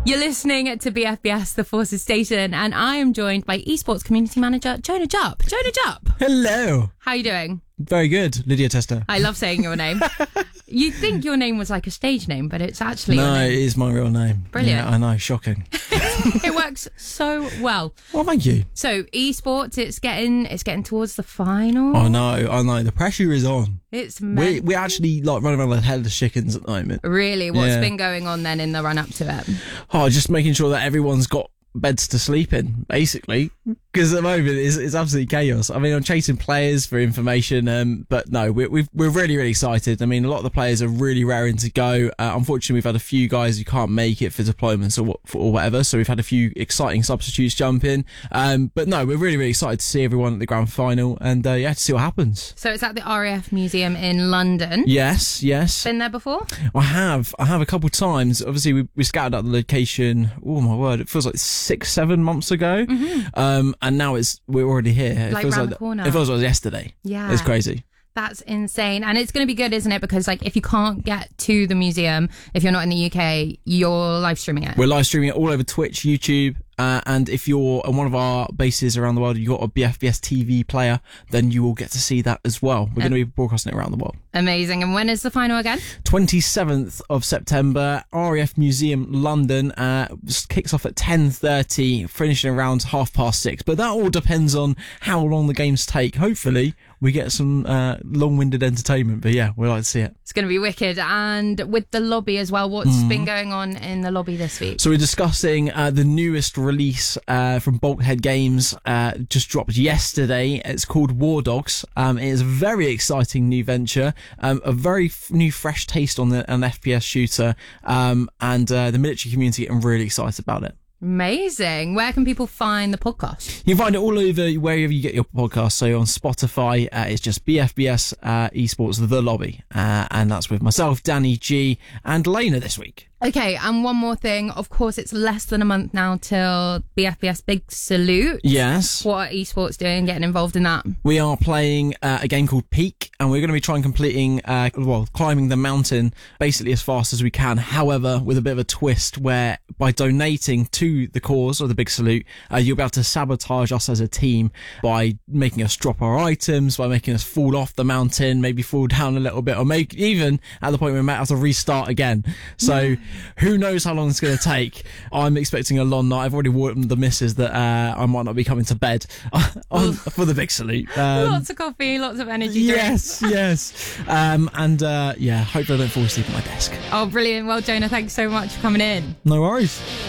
You're listening to BFBS, the Forces Station, and I am joined by esports community manager Jonah Jupp. Jonah Jupp. Hello. How are you doing? Very good, Lydia Tester. I love saying your name. You'd think your name was like a stage name, but it's actually No, it is my real name. Brilliant. Yeah, I know, shocking. It works so well. Well, thank you. So, esports, it's getting towards the final. I know. The pressure is on. It's We actually like running around like headless chickens at the moment. Really? What's Yeah. been going on then in the run up to it? Oh, just making sure that everyone's got beds to sleep in, basically. Because at the moment it's absolutely chaos. I mean, I'm chasing players for information, but no, we're really, really excited. I mean, a lot of the players are really raring to go. Unfortunately, we've had a few guys who can't make it for deployments or whatever, so we've had a few exciting substitutes jump in. But no, we're really, really excited to see everyone at the grand final and to see what happens. So it's at the RAF Museum in London. Yes. Been there before? I have a couple of times. Obviously, we scouted out the location. Oh my word, it feels like 6-7 months ago. Mm-hmm. And now we're already here. Like it feels round the corner. It feels like it was yesterday. Yeah. It's crazy. That's insane. And it's going to be good, isn't it? Because like if you can't get to the museum, if you're not in the UK, you're live streaming it. We're live streaming it all over Twitch, YouTube. And if you're on one of our bases around the world, you've got a BFBS TV player, then you will get to see that as well. We're going to be broadcasting it around the world. Amazing. And when is the final again? 27th of September, RAF Museum, London. Kicks off at 10:30, finishing around 6:30. But that all depends on how long the games take. Hopefully, we get some long-winded entertainment. But yeah, we'd like to see it. It's going to be wicked. And with the lobby as well, what's been going on in the lobby this week? So we're discussing the newest release from Bulkhead Games, just dropped yesterday. It's called War Dogs. It is a very exciting new venture, a very new fresh taste on an FPS shooter, and the military community are really excited about it. Amazing. Where can people find the podcast? You can find it all over wherever you get your podcast. So on Spotify, it's just BFBS Esports The Lobby, and that's with myself, Danny G, and Lena this week. Okay, and one more thing. Of course, it's less than a month now till BFBS Big Salute. Yes. What are esports doing, getting involved in that? We are playing a game called Peak, and we're going to be trying completing, climbing the mountain basically as fast as we can. However, with a bit of a twist where by donating to the cause of the Big Salute, you'll be able to sabotage us as a team by making us drop our items, by making us fall off the mountain, maybe fall down a little bit, or make even at the point where we might have to restart again. So who knows how long it's going to take. I'm expecting a long night. I've already warned the missus that I might not be coming to bed for the Big Salute. Lots of coffee, lots of energy drinks. Yes. Hopefully I don't fall asleep at my desk. Oh, brilliant. Well, Jonah, thanks so much for coming in. No worries.